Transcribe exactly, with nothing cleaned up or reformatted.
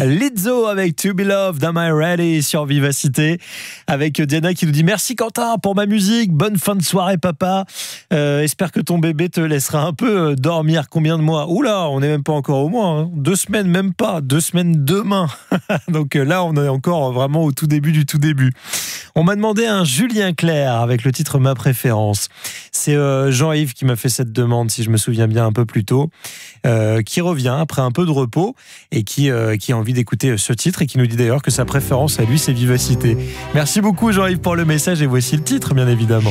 Lizzo avec To Be Loved, Am I Ready sur Vivacité, avec Diana qui nous dit merci Quentin pour ma musique, bonne fin de soirée papa, euh, espère que ton bébé te laissera un peu dormir. Combien de mois? Oula, on n'est même pas encore au mois, hein. deux semaines même pas, deux semaines demain. Donc là on est encore vraiment au tout début du tout début. On m'a demandé un Julien Clerc avec le titre Ma Préférence. C'est euh, Jean-Yves qui m'a fait cette demande, si je me souviens bien un peu plus tôt, euh, qui revient après un peu de repos et qui, euh, qui a envie d'écouter ce titre et qui nous dit d'ailleurs que sa préférence à lui c'est Vivacité. Merci beaucoup Jean-Yves pour le message et voici le titre bien évidemment.